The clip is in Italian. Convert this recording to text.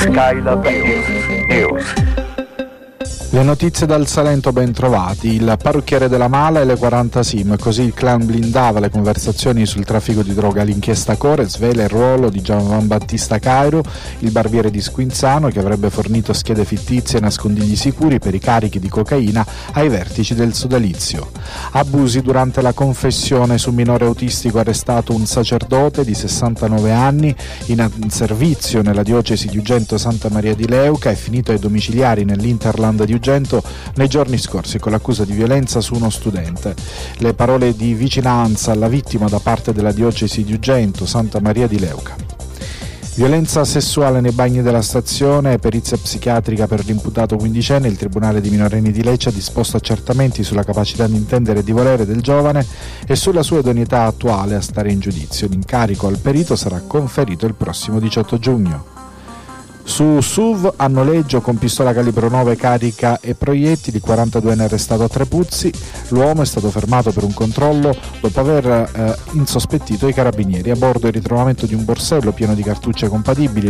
Skylab News. Le notizie dal Salento ben trovati, il parrucchiere della Mala e le 40 SIM, così il clan blindava le conversazioni sul traffico di droga. L'inchiesta Core svela il ruolo di Gian Battista Cairo, il barbiere di Squinzano che avrebbe fornito schede fittizie e nascondigli sicuri per i carichi di cocaina ai vertici del sodalizio. Abusi durante la confessione su minore autistico, arrestato un sacerdote di 69 anni in servizio nella diocesi di Ugento Santa Maria di Leuca, è finito ai domiciliari nell'Interland di Ugento nei giorni scorsi con l'accusa di violenza su uno studente. Le parole di vicinanza alla vittima da parte della diocesi di Ugento Santa Maria di Leuca. Violenza sessuale nei bagni della stazione e perizia psichiatrica per l'imputato quindicenne. Il Tribunale dei minorenni di Lecce ha disposto accertamenti sulla capacità di intendere e di volere del giovane e sulla sua idoneità attuale a stare in giudizio. L'incarico al perito sarà conferito il prossimo 18 giugno. Su SUV a noleggio con pistola calibro 9, carica e proiettili, 42enne arrestato a Trepuzzi. L'uomo è stato fermato per un controllo dopo aver insospettito i carabinieri. A bordo il ritrovamento di un borsello pieno di cartucce compatibili,